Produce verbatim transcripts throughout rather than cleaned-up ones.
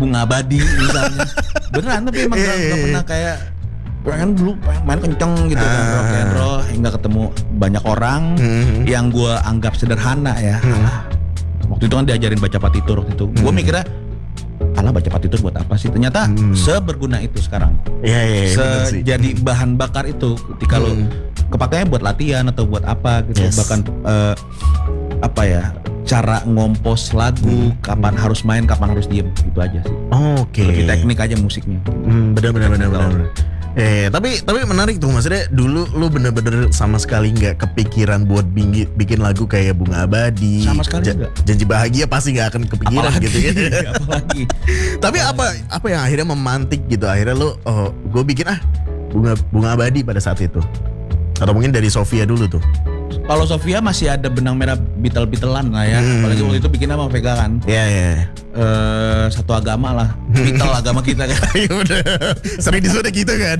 Bunga Abadi misalnya. Beneran tapi emang yeah, gak, gak pernah kayak pengen dulu pengen main kenceng gitu kan, rock and roll hingga ketemu banyak orang hmm. yang gue anggap sederhana ya. Hmm. Waktu itu kan diajarin baca partitur waktu itu. Hmm. Gue mikirnya alah baca partitur buat apa sih? Ternyata hmm. seberguna itu sekarang. Iya yeah, iya. Yeah, Se- jadi bahan bakar itu ketika hmm. lo kepakainya buat latihan atau buat apa gitu. Yes. Bahkan uh, apa ya? Cara ngompos lagu, hmm. kapan hmm. harus main, kapan harus diem, gitu aja sih. Oh, oke. Okay. Lebih teknik aja musiknya. Hmm, benar benar benar benar. Eh, tapi tapi menarik tuh maksudnya dulu lu bener-bener sama sekali nggak kepikiran buat bikin, bikin lagu kayak Bunga Abadi. Sama sekali J- enggak. Janji Bahagia pasti nggak akan kepikiran apalagi, gitu ya. Apalagi. Tapi apa apa yang akhirnya memantik gitu akhirnya lu oh gue bikin ah Bunga Bunga Abadi pada saat itu. Atau mungkin dari Sofia dulu tuh. Kalau Sofia masih ada benang merah Beatle-Beatlean lah ya. Hmm. Apalagi waktu itu bikin sama Vega kan. Iya yeah, iya. Yeah. Uh, satu agama lah. Beatle agama kita kan. Iya udah. Sering disebut gitu kan.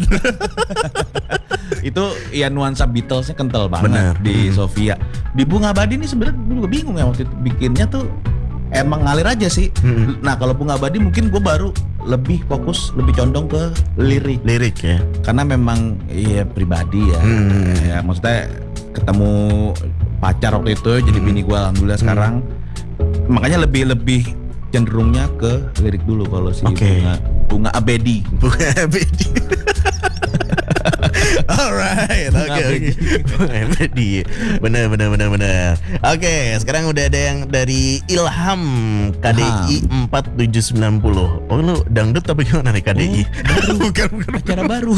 Itu ya nuansa Beatlesnya kental banget. Bener. Di hmm. Sofia. Di Bunga Abadi ini sebenarnya gue juga bingung ya waktu itu bikinnya tuh emang ngalir aja sih. Hmm. Nah kalau Bunga Abadi mungkin gue baru lebih fokus, lebih condong ke lirik. Lirik ya. Karena memang ya pribadi ya. Hmm. Ya maksudnya ketemu pacar waktu itu jadi bini gue alhamdulillah hmm. sekarang. Makanya lebih lebih cenderungnya ke lirik dulu kalau si okay. bunga bunga abedi. Bunga abedi. Alright, oke oke. Bunga abedi. Benar benar benar benar. Oke, okay, sekarang udah ada yang dari Ilham K D I empat tujuh sembilan nol. Oh lu dangdut tapi gimana nih K D I? Oh, baru. bukan bukan acara baru.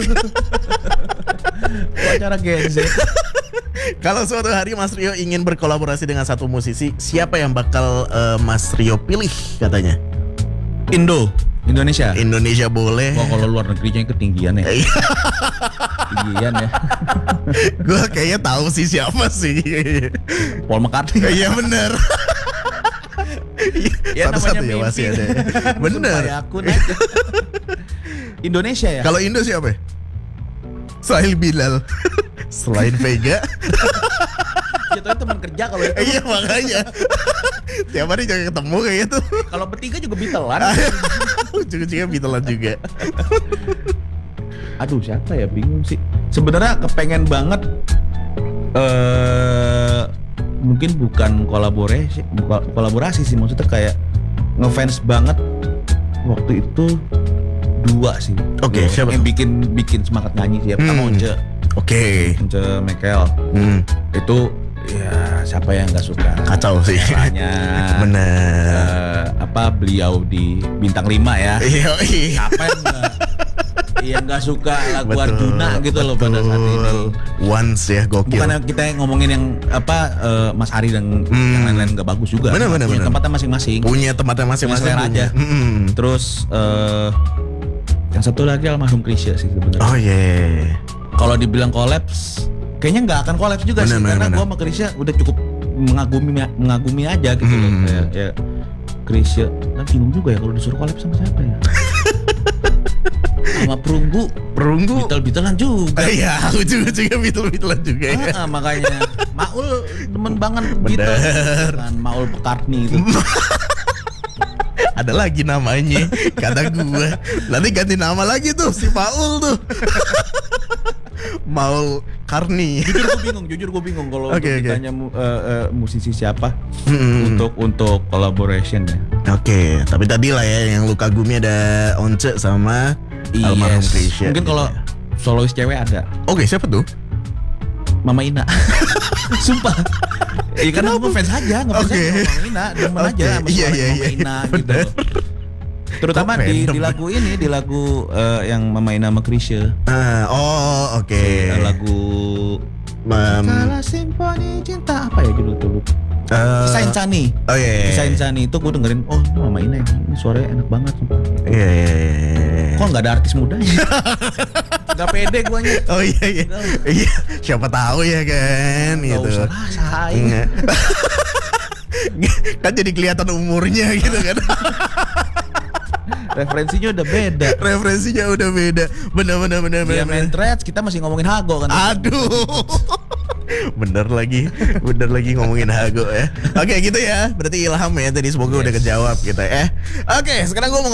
Acara Gen Z. Kalau suatu hari Mas Rio ingin berkolaborasi dengan satu musisi, siapa yang bakal uh, Mas Rio pilih katanya? Indo, Indonesia. Indonesia boleh. Wah kalau luar negerinya ketinggian ya. Ketinggian ya. Gue kayaknya tahu sih siapa sih. Paul McCartney. Iya benar. Ya satu-satu ya masih ada. Bener. Indonesia ya. Kalau Indo siapa? Selain Bilal. Selain Vega. Jatuhnya teman kerja kalau itu. Iya makanya. Tiap hari jangan ketemu kayak gitu. Kalau bertiga juga Beatlean. Juga-juga Beatlean juga. Aduh siapa ya, bingung sih. Sebenarnya kepengen banget uh, mungkin bukan kolaborasi, kolaborasi sih, maksudnya kayak ngefans banget waktu itu dua sih. Oke, okay, siapa yang bikin bikin semangat nyanyi sih. Pertama hmm. Once. Oke. Okay. Once Michael. Hmm. Itu ya siapa yang nggak suka? Kacau sih. Caranya. Bener. Uh, apa beliau di Bintang lima ya? Iya. Siapa yang nggak? Yang nggak suka lagu betul, Arjuna gitu betul. Loh pada saat ini. Once ya gokil. Bukan kita ngomongin yang apa uh, Mas Ari dan hmm. yang lain-lain nggak bagus juga. Bener, bener, punya bener. tempatnya masing-masing. Punya tempatnya masing-masing aja. Hmm. Terus uh, yang satu lagi almarhum Krisya sih sebenarnya. Oh iya. Yeah. Kalau dibilang kolaps, kayaknya nggak akan kolaps juga bener, sih bener, karena gue sama Krisya udah cukup mengagumi mengagumi aja gitu hmm. loh. Ya, ya Krisya, nah bingung juga ya kalau disuruh kolaps sama siapa ya? Sama Perunggu, Perunggu, Beatle-Beatlean juga. Iya, aku juga juga Beatle-Beatlean juga ya. Ah, makanya Maul demen banget Beatle, kan Maul McCartney itu. Ada lagi namanya, kata gue. Nanti ganti nama lagi tuh si Maul tuh. Maul Karni. Jujur gue bingung, jujur gue bingung kalau okay, okay. ditanya uh, uh, musisi siapa hmm. untuk untuk collaboration ya. Oke, okay. Tapi tadi lah ya yang lu kagumi ada Once sama yes. almarhum Krisya. Mungkin kalau solois cewek ada. Oke, okay, siapa tuh? Mama Ina. Sumpah. Iya karena gue fans aja, ngefans okay. aja Mama Ina, demen okay. aja sama yeah, yeah, Mama Ina yeah. gitu. Terutama di, di lagu ini, di lagu uh, yang Mama Ina sama Krisya. Uh, oh oke. Okay. Uh, lagu Mam... Salah Simfoni Cinta apa ya judul tuh? Uh, Kisah Insani. Oh iya. Yeah, yeah. Kisah Insani itu gue dengerin, oh ini Mama Ina ini suaranya enak banget. Iya yeah, iya. Yeah, yeah. Kok nggak ada artis mudanya? Gak pede guanya. Oh iya iya. Iya, siapa tahu ya kan gak gitu. Usah lah, saing. Kan jadi kelihatan umurnya gitu kan. Referensinya udah beda. Referensinya udah beda. Bener bener bener bener. Dia main threads, kita masih ngomongin Hago kan. Aduh. Bener lagi, bener lagi ngomongin Hago ya. Oke gitu ya. Berarti Ilham ya tadi semoga yes. udah kejawab gitu ya. Oke, sekarang gue mau